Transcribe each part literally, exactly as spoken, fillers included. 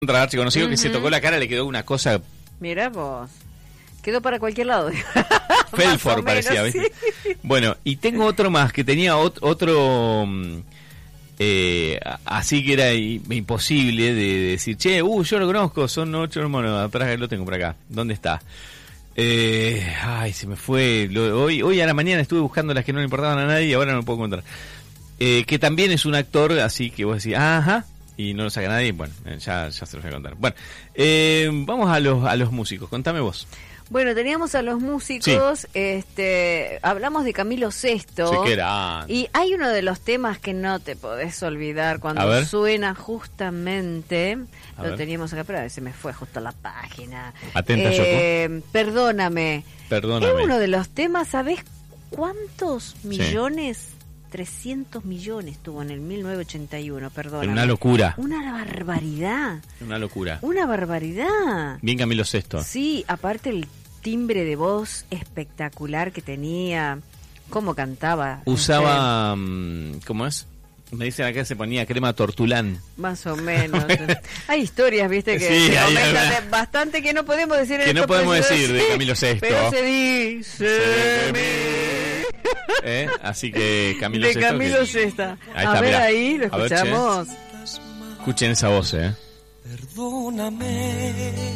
Contra archiconocido Uh-huh. que se tocó la cara, le quedó una cosa. Mirá vos. Quedó para cualquier lado. Felford parecía, ¿viste? Sí. Bueno, y tengo otro más, que tenía ot- otro... Eh, así que era imposible de, de decir, che, uh, yo lo conozco, son ocho hermanos, atrás lo tengo por acá. ¿Dónde está? Eh, ay, se me fue. Lo, hoy, hoy a la mañana estuve buscando las que no le importaban a nadie y ahora no lo puedo encontrar. Eh, que también es un actor, así que vos decís, ajá, y no lo saca nadie. Bueno, ya, ya se los voy a contar. Bueno, eh, vamos a los, a los músicos, contame vos. Bueno, teníamos a los músicos, sí. este, hablamos de Camilo Sesto. Sí, que era. Y hay uno de los temas que no te podés olvidar cuando suena justamente, a lo ver. Teníamos acá, pero se me fue justo la página. Atenta, eh, Yoko. Perdóname. Perdóname. Es uno de los temas, ¿sabés cuántos millones? Sí. trescientos millones tuvo en el mil novecientos ochenta y uno, perdóname. Una locura. Una barbaridad. Una locura. Una barbaridad. Bien Camilo Sesto. Sí, aparte el timbre de voz espectacular que tenía, cómo cantaba. Usaba, um, ¿cómo es? Me dicen acá se ponía crema tortulán. Más o menos. Hay historias, viste, que sí, se hay comentan bastante que no podemos decir en Que no podemos decir sí, de Camilo Sesto. Pero se dice se mi... ¿Eh? Así que Camilo de Sesto. De Camilo que... Sesto. Ahí a está, ver, mirá. ahí lo escuchamos. Ver, escuchen esa voz, ¿eh? Perdóname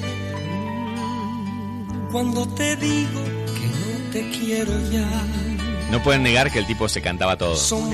cuando te digo que no te quiero ya. No pueden negar que el tipo se cantaba todo. Son